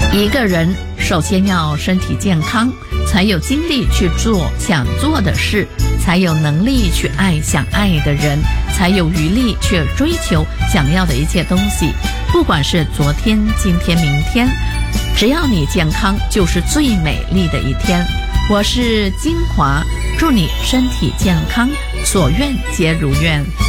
一个人首先要身体健康，才有精力去做想做的事，才有能力去爱想爱的人，才有余力去追求想要的一切东西。不管是昨天、今天、明天，只要你健康，就是最美丽的一天。我是金华，祝你身体健康，所愿皆如愿。